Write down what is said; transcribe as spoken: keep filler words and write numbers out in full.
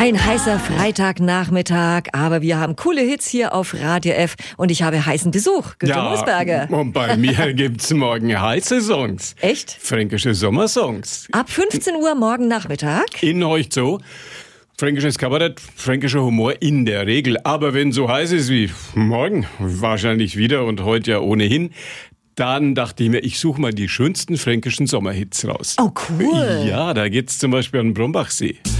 Ein heißer Freitagnachmittag, aber wir haben coole Hits hier auf Radio F und ich habe heißen Besuch. Günter Ja, Moosberger. Und bei mir gibt's morgen heiße Songs. Echt? Fränkische Sommersongs. Ab fünfzehn Uhr morgen Nachmittag. In euch so. Fränkisches Kabarett, fränkischer Humor in der Regel. Aber wenn so heiß ist wie morgen, wahrscheinlich wieder und heute ja ohnehin, dann dachte ich mir, ich suche mal die schönsten fränkischen Sommerhits raus. Oh, cool. Ja, da geht's zum Beispiel an den Brombachsee.